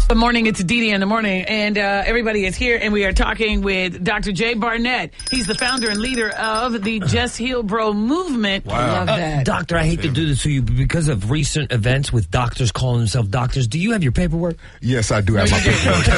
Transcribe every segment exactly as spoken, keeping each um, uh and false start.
Good morning, it's Dee Dee in the morning, and uh, everybody is here, and we are talking with Doctor Jay Barnett. He's the founder and leader of the Just Heal Bro movement. Wow. I love Uh, that. doctor, I hate to do this to you, but because of recent events with doctors calling themselves doctors, do you have your paperwork? Yes, I do have my paperwork.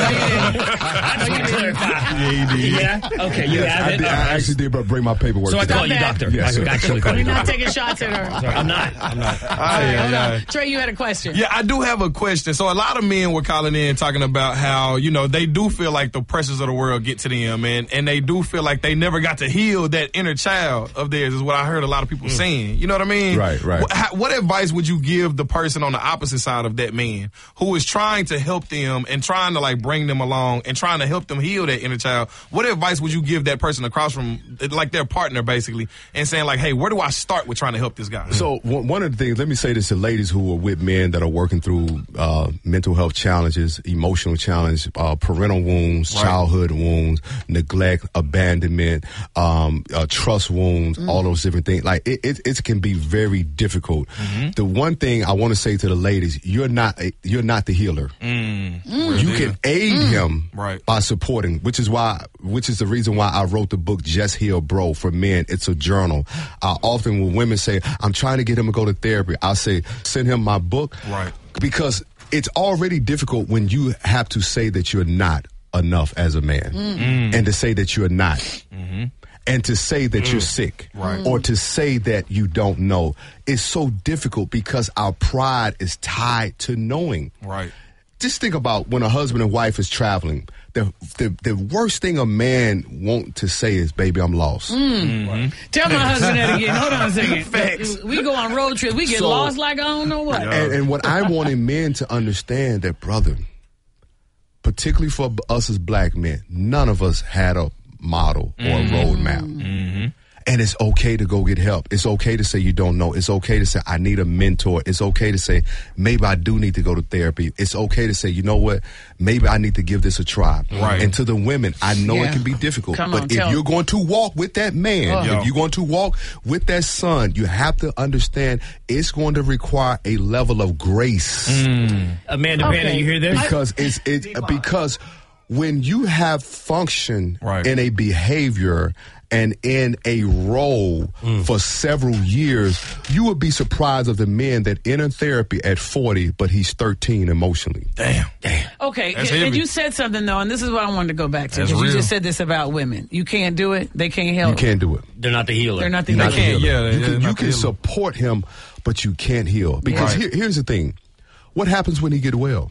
I just want to clarify. Yeah, you did. Yeah? Okay, you Yes, have I, it? did, All I right. actually did bring my paperwork. So I today. call you that. doctor. Yes, I sir. actually call you You're not doctor. taking shots at her. Sorry, I'm not. I'm not. All right, hold yeah, on. yeah. Trey, you had a question. Yeah, I do have a question. So a lot of men were calling in talking about how, you know, they do feel like the pressures of the world get to them, and, and they do feel like they never got to heal that inner child of theirs, is what I heard a lot of people mm. saying. You know what I mean? Right, right. What, how, what advice would you give the person on the opposite side of that man who is trying to help them and trying to, like, bring them along and trying to help them heal that inner child? What advice would you give that person across from, like, their partner, basically, and saying, like, hey, where do I start with trying to help this guy? So one one of the things, let me say this to ladies who are with men that are working through uh, mental health challenges, emotional challenge, uh, parental wounds, Right. childhood wounds, neglect, abandonment, um, uh, trust wounds, mm. all those different things. Like it, it, it can be very difficult. Mm-hmm. The one thing I want to say to the ladies, you're not you're not the healer. Mm. Mm. You can aid mm. him right. by supporting, which is why, which is the reason why I wrote the book Just Heal Bro for men. It's a journal. I often when women say, I'm trying to get him to go to therapy, I say, send him my book. Right. Because it's already difficult when you have to say that you're not enough as a man mm. and to say that you're not mm-hmm. and to say that mm. you're sick right. or to say that you don't know. It's so difficult because our pride is tied to knowing. Right. Just think about when a husband and wife is traveling. The, the the worst thing a man want to say is, baby, I'm lost. Mm. Mm-hmm. Tell my husband that again. Hold on a second. Facts. We go on road trips. We get So, lost like I don't know what. And, and what I wanted men to understand that, brother, particularly for us as black men, none of us had a model or a mm-hmm. roadmap. Mm-hmm. And it's okay to go get help. It's okay to say you don't know. It's okay to say, I need a mentor. It's okay to say, maybe I do need to go to therapy. It's okay to say, you know what? Maybe I need to give this a try. Right. And to the women, I know Yeah. it can be difficult. Come but on, if tell you're me. going to walk with that man, Oh. if you're going to walk with that son, you have to understand it's going to require a level of grace. Mm. Amanda Okay. Banner, you hear this? Because it's it because when you have function Right. in a behavior and in a role mm. for several years, you would be surprised of the men that enter therapy at forty, but he's thirteen emotionally. Damn. Damn. Okay, That's and heavy. you said something, though, and this is what I wanted to go back to. That's Because you real. just said this about women. You can't do it. They can't help. You can't do it. They're not the healer. They're not the You're not healer. the healer. Yeah, you yeah, can, not you the can healer. support him, but you can't heal. Because Right. here, here's the thing. What happens when he get well?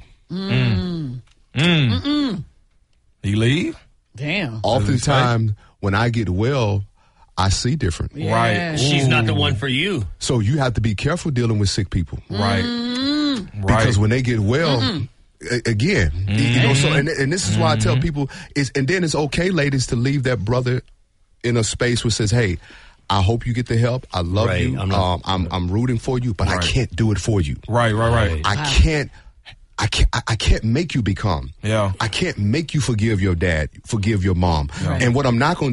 Mm. Mm. Mm-mm. He leave? Damn. Oftentimes, when I get well, I see different. Yeah. Right. She's not the one for you. So you have to be careful dealing with sick people. Right. Mm. Right. Because when they get well, a- again, you know, so, and, and this is why I tell people, is, and then it's okay, ladies, to leave that brother in a space where says, hey, I hope you get the help. I love Right. you. I'm not- um, I'm, I'm rooting for you, but I Right. can't do it for you. Right, right, right. I can't. I can't. I I can't make you become. Yeah. I can't make you forgive your dad, forgive your mom. Yeah. And what I'm not going to